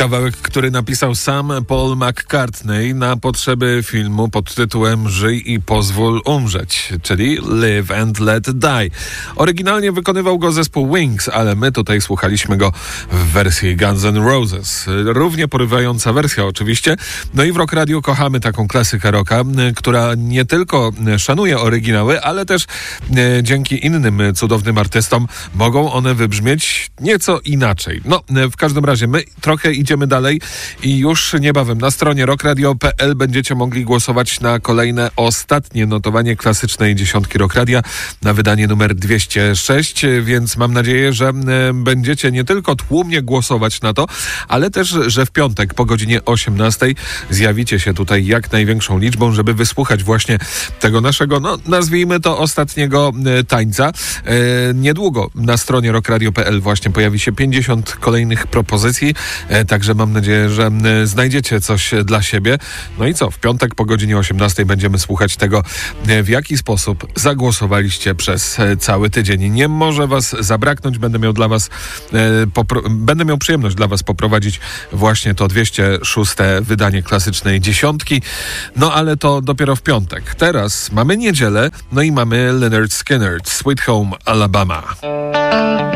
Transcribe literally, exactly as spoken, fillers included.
Kawałek, który napisał sam Paul McCartney na potrzeby filmu pod tytułem Żyj i pozwól umrzeć, czyli Live and Let Die. Oryginalnie wykonywał go zespół Wings, ale my tutaj słuchaliśmy go w wersji Guns N' Roses. Równie porywająca wersja oczywiście. No i w Rock Radio kochamy taką klasykę rocka, która nie tylko szanuje oryginały, ale też e, dzięki innym cudownym artystom mogą one wybrzmieć nieco inaczej. No, w każdym razie my trochę idziemy dalej i już niebawem na stronie rock radio kropka p l będziecie mogli głosować na kolejne, ostatnie notowanie klasycznej dziesiątki Rock Radia na wydanie numer dwieście sześć, więc mam nadzieję, że będziecie nie tylko tłumnie głosować na to, ale też, że w piątek po godzinie osiemnastej zjawicie się tutaj jak największą liczbą, żeby wysłuchać właśnie tego naszego, no nazwijmy to ostatniego tańca. E, niedługo na stronie rock radio kropka p l właśnie pojawi się pięćdziesiąt kolejnych propozycji, e, także mam nadzieję, że e, znajdziecie coś dla siebie. No i co? W piątek po godzinie osiemnastej będziemy słuchać tego, e, w jaki sposób zagłosowaliście przez e, cały tydzień. Nie może was zabraknąć, będę miał dla was e, popro- będę miał przyjemność dla was poprowadzić właśnie to dwieście szóste wydanie klasycznej dziesiątki. No ale to dopiero w piątek. Teraz mamy niedzielę, no i mamy Lynyrd Skynyrd, Sweet Home Alabama.